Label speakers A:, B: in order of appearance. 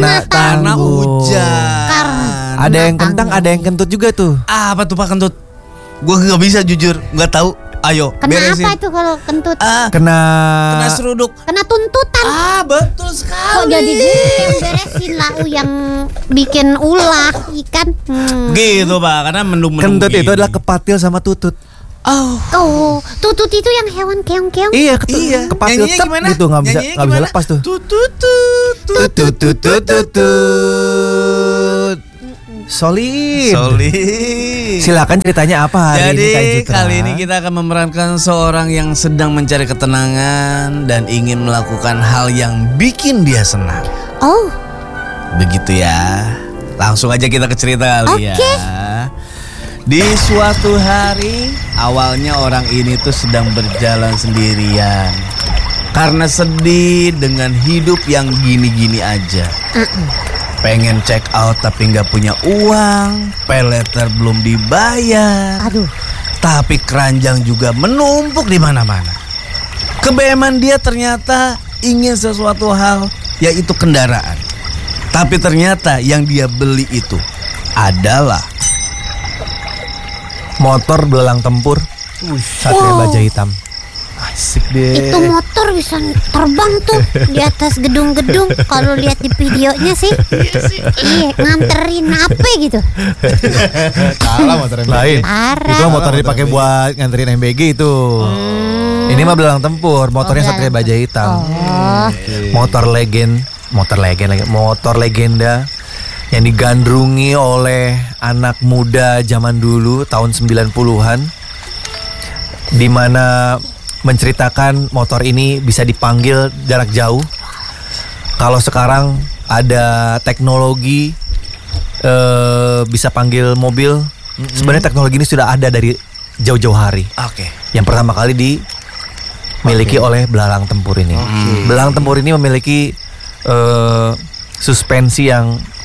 A: karena hujan.
B: Ada yang kentang, ada yang kentut juga tuh.
A: Apa tuh Pak kentut? Gue nggak bisa jujur, nggak tahu. Ayo, beresin.
C: Kenapa tuh kalau kentut?
B: Kena
A: seruduk.
C: Kena tuntutan.
A: Betul sekali.
C: Kok jadi gitu yang beresin lah yang bikin ulah ikan.
A: Gitu Pak, karena mendung-mendung.
B: Kentut itu adalah kepatil sama tutut.
C: Oh, tutut itu yang hewan keong-keong.
B: Iya, kepatil
A: Nyanyinya
B: tep
A: gimana?
B: gitu, nggak bisa lepas tuh. Tutut. Solid. Silakan ceritanya apa hari ini Kak
A: Jadi
B: Jutra?
A: kali ini kita akan memerankan seorang yang sedang mencari ketenangan dan ingin melakukan hal yang bikin dia senang.
C: Oh,
A: Begitu ya. Langsung aja kita ke cerita kali ya.
C: Oke.
A: Di suatu hari, awalnya orang ini tuh sedang berjalan sendirian karena sedih dengan hidup yang gini-gini aja. Pengen check out tapi nggak punya uang, pay letter belum dibayar.
C: aduh.
A: Tapi keranjang juga menumpuk di mana-mana. Kebeeman dia ternyata ingin sesuatu hal, yaitu kendaraan. Tapi ternyata yang dia beli itu adalah
B: motor belalang tempur Satria Baja Hitam. Asik deh.
C: Itu motor bisa terbang tuh di atas gedung-gedung. Kalau lihat di videonya sih. Iya, nganterin apa gitu.
B: Salah motor MBG. Lain.
C: Parah.
B: Itu motor dipakai buat nganterin MBG itu. Ini mah belalang tempur, motornya Satria Baja Hitam. Motor legenda yang digandrungi oleh anak muda zaman dulu tahun 90-an, di mana menceritakan motor ini bisa dipanggil jarak jauh. Kalau sekarang ada teknologi bisa panggil mobil, sebenarnya teknologi ini sudah ada dari jauh-jauh hari.
A: Oke.
B: Yang pertama kali dimiliki oleh belalang tempur ini. Belalang tempur ini memiliki suspensi yang